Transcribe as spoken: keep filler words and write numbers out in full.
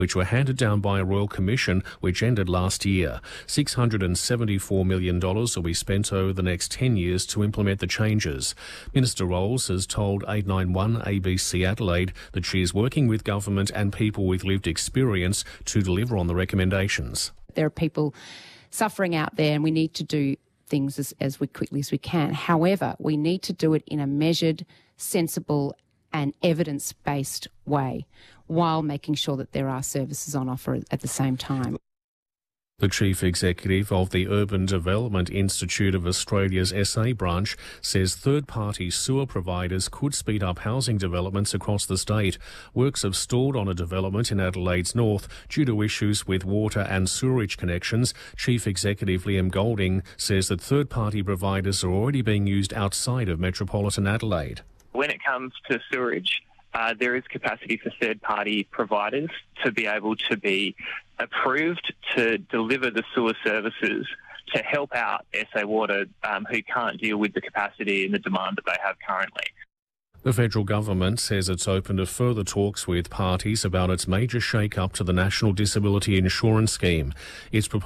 which were handed down by a Royal Commission which ended last year. six hundred seventy-four million dollars will be spent over the next ten years to implement the changes. Minister Rolls has told eight ninety-one A B C Adelaide that she is working with government and people with lived experience to deliver on the recommendations. There are people suffering out there and we need to do things as, as quickly as we can. However, we need to do it in a measured, sensible and evidence-based way while making sure that there are services on offer at the same time. The Chief Executive of the Urban Development Institute of Australia's S A branch says third-party sewer providers could speed up housing developments across the state. Works have stalled on a development in Adelaide's north due to issues with water and sewerage connections. Chief Executive Liam Golding says that third-party providers are already being used outside of metropolitan Adelaide. When it comes to sewerage, Uh, there is capacity for third-party providers to be able to be approved to deliver the sewer services to help out S A Water, um, who can't deal with the capacity and the demand that they have currently. The federal government says it's open to further talks with parties about its major shake-up to the National Disability Insurance Scheme. It's